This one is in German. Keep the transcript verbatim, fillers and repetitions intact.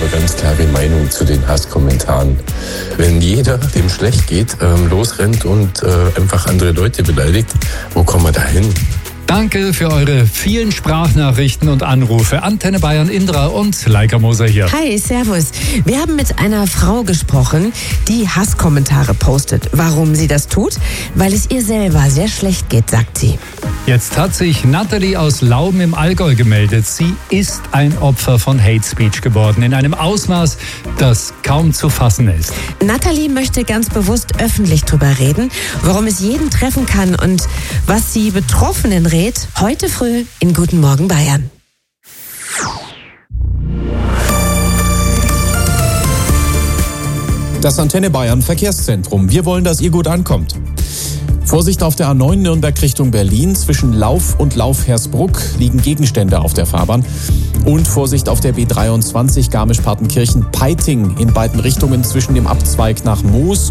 eine ganz klare Meinung zu den Hasskommentaren. Wenn jeder, dem schlecht geht, ähm, losrennt und äh, einfach andere Leute beleidigt, wo kommen wir da hin? Danke für eure vielen Sprachnachrichten und Anrufe. Antenne Bayern Indra und Leica Moser hier. Hi, servus. Wir haben mit einer Frau gesprochen, die Hasskommentare postet. Warum sie das tut? Weil es ihr selber sehr schlecht geht, sagt sie. Jetzt hat sich Nathalie aus Lauben im Allgäu gemeldet. Sie ist ein Opfer von Hate Speech geworden, in einem Ausmaß, das kaum zu fassen ist. Nathalie möchte ganz bewusst öffentlich drüber reden, warum es jeden treffen kann und was sie Betroffenen rät, heute früh in Guten Morgen Bayern. Das Antenne Bayern Verkehrszentrum. Wir wollen, dass ihr gut ankommt. Vorsicht auf der A neun Nürnberg Richtung Berlin. Zwischen Lauf und Lauf-Hersbruck liegen Gegenstände auf der Fahrbahn. Und Vorsicht auf der B dreiundzwanzig Garmisch-Partenkirchen-Peiting in beiden Richtungen zwischen dem Abzweig nach Moos